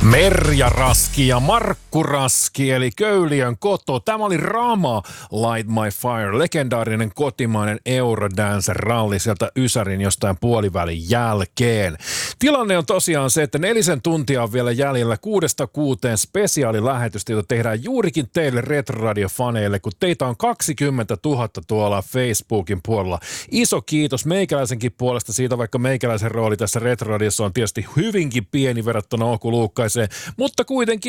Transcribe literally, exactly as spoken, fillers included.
Merja Raski ja Markku Raski, eli Köyliön koto. Tämä oli Rama, Light My Fire, legendaarinen kotimainen Eurodance-ralli sieltä Ysärin jostain puolivälin jälkeen. Tilanne on tosiaan se, että nelisen tuntia on vielä jäljellä kuudesta kuuteen spesiaalilähetystä, jota tehdään juurikin teille Retroradio-faneille, kun teitä on kaksikymmentätuhatta tuolla Facebookin puolella. Iso kiitos meikäläisenkin puolesta siitä, vaikka meikäläisen rooli tässä Retroradiossa on tietysti hyvinkin pieni verrattuna Oku Luukkaiseen, mutta kuitenkin